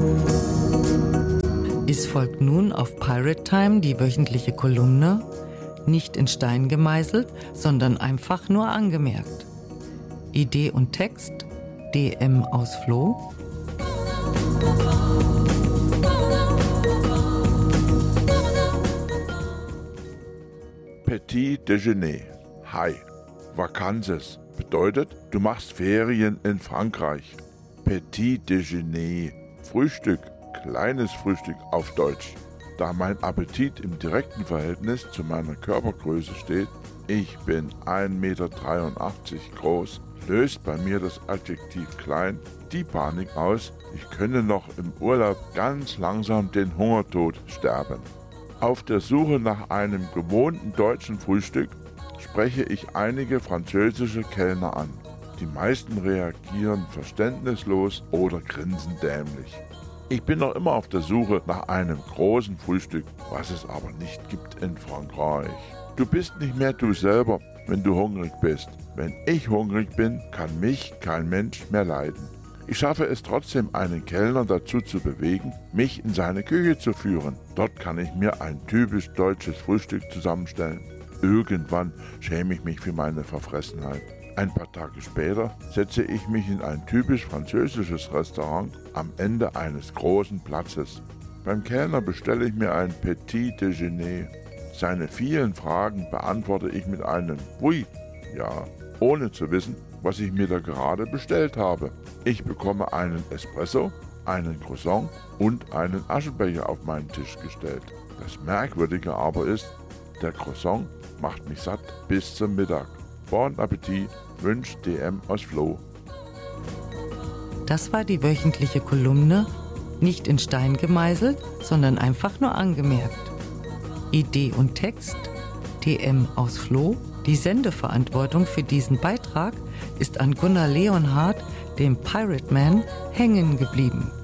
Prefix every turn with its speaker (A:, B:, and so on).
A: Es folgt nun auf Pirate Time die wöchentliche Kolumne, nicht in Stein gemeißelt, sondern einfach nur angemerkt. Idee und Text DM aus Floh.
B: Petit Déjeuner. Hi. Vacances bedeutet, du machst Ferien in Frankreich. Petit Déjeuner. Frühstück. Kleines Frühstück auf Deutsch. Da mein Appetit im direkten Verhältnis zu meiner Körpergröße steht, ich bin 1,83 Meter groß, löst bei mir das Adjektiv klein die Panik aus, ich könne noch im Urlaub ganz langsam den Hungertod sterben. Auf der Suche nach einem gewohnten deutschen Frühstück spreche ich einige französische Kellner an. Die meisten reagieren verständnislos oder grinsen dämlich. Ich bin noch immer auf der Suche nach einem großen Frühstück, was es aber nicht gibt in Frankreich. Du bist nicht mehr du selber, wenn du hungrig bist. Wenn ich hungrig bin, kann mich kein Mensch mehr leiden. Ich schaffe es trotzdem, einen Kellner dazu zu bewegen, mich in seine Küche zu führen. Dort kann ich mir ein typisch deutsches Frühstück zusammenstellen. Irgendwann schäme ich mich für meine Verfressenheit. Ein paar Tage später setze ich mich in ein typisch französisches Restaurant am Ende eines großen Platzes. Beim Kellner bestelle ich mir ein Petit Déjeuner. Seine vielen Fragen beantworte ich mit einem Oui, ja, ohne zu wissen, was ich mir da gerade bestellt habe. Ich bekomme einen Espresso, einen Croissant und einen Aschenbecher auf meinen Tisch gestellt. Das Merkwürdige aber ist, der Croissant macht mich satt bis zum Mittag. Bon Appetit, wünscht DM aus Floh.
A: Das war die wöchentliche Kolumne, nicht in Stein gemeißelt, sondern einfach nur angemerkt. Idee und Text DM aus Floh. Die Sendeverantwortung für diesen Beitrag ist an Gunnar Leonhardt, dem Pirate Man, hängen geblieben.